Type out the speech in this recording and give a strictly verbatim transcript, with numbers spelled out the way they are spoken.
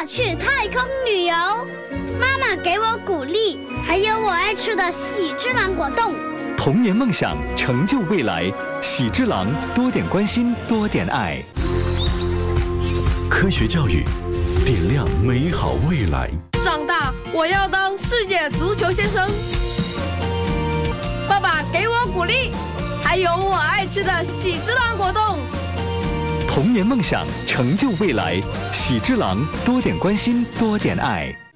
要去太空旅游，妈妈给我鼓励，还有我爱吃的喜之郎果冻。 童年梦想，成就未来。喜之郎，多点关心，多点爱。 科学教育，点亮美好未来。 长大我要当世界足球先生。爸爸给我鼓励，还有我爱吃的喜之郎果冻。 童年梦想，成就未来。喜之郎，多点关心，多点爱。